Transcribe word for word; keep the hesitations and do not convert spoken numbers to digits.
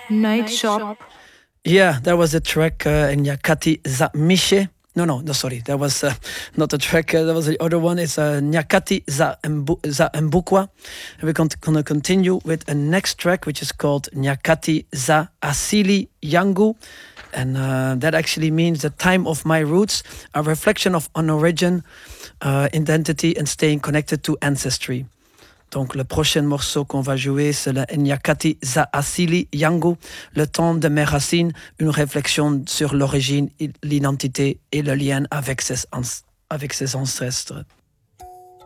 Night Shop. Yeah, that was the track uh, Nyakati za Mishe. No, no, no, sorry. That was uh, not the track. Uh, that was the other one. It's uh, Nyakati za, Mbu- za Mbukwa. And we're going to continue with a next track, which is called Nyakati za Asili Yangu. And uh, that actually means the time of my roots, a reflection of an origin, uh, identity, and staying connected to ancestry. Donc le prochain morceau qu'on va jouer, c'est le Nyakati za Asili Yangu, le temps de mes racines, une réflexion sur l'origine, l'identité et le lien avec ses, avec ses ancêtres.